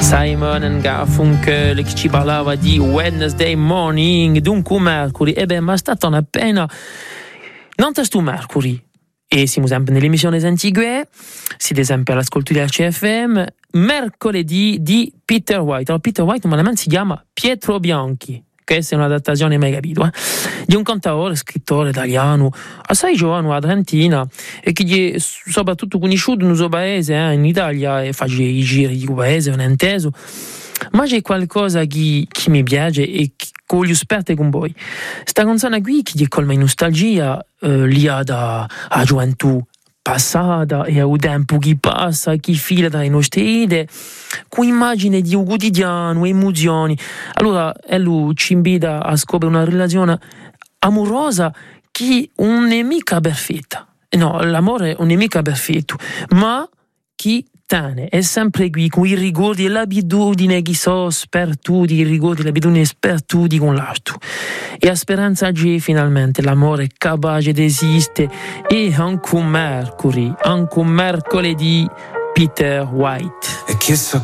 Simon & Garfunkel che ci parlava di Wednesday Morning, dunque Mercury. Ma è stata appena non testo Mercury. E siamo sempre nell'emissione antigue, siete sempre all'ascolto della CFM, mercoledì di Peter White. Allora, Peter White normalmente si chiama Pietro Bianchi, questa è un'adattazione mai capito, di un cantautore, scrittore italiano, assai giovane, argentina, e che è soprattutto conosciuto nel suo paese, in Italia, e fa i giri di paese, non è inteso. Ma c'è qualcosa che mi piace e che voglio sperte con voi. Sta canzone qui che colma in nostalgia lì da gioventù passata e al tempo che passa, che fila dalle nostre idee, con immagini di un quotidiano, emozioni. Allora, lui ci invita a scoprire una relazione amorosa che non è mica perfetta. No, l'amore non è mica perfetto, ma che è sempre qui con i ricordi e l'abitudine che so spertuti, i ricordi e l'abitudine spertuti con l'altro. E la speranza oggi finalmente l'amore è capace di esistere e anche un mercoledì Peter White. E chissà